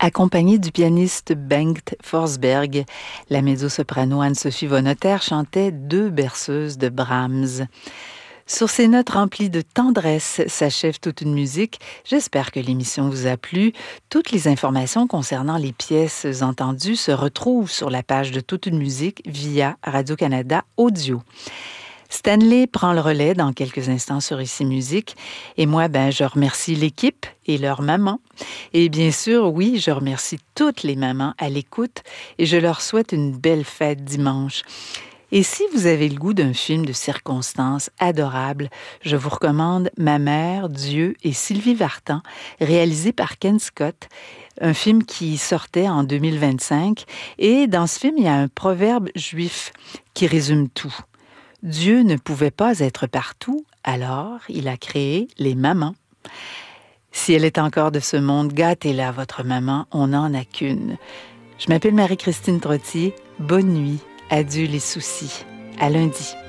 Accompagnée du pianiste Bengt Forsberg, la mezzo-soprano Anne-Sophie Vonnoter chantait deux berceuses de Brahms. Sur ces notes remplies de tendresse s'achève toute une musique. J'espère que l'émission vous a plu. Toutes les informations concernant les pièces entendues se retrouvent sur la page de Toute une musique via Radio-Canada Audio. Stanley prend le relais dans quelques instants sur Ici Musique. Et moi, je remercie l'équipe et leur maman. Et bien sûr, oui, je remercie toutes les mamans à l'écoute et je leur souhaite une belle fête dimanche. Et si vous avez le goût d'un film de circonstances adorable, je vous recommande Ma mère, Dieu et Sylvie Vartan, réalisé par Ken Scott, un film qui sortait en 2025. Et dans ce film, il y a un proverbe juif qui résume tout. Dieu ne pouvait pas être partout, alors il a créé les mamans. Si elle est encore de ce monde, gâtez-la, votre maman, on n'en a qu'une. Je m'appelle Marie-Christine Trottier. Bonne nuit. Adieu les soucis. À lundi.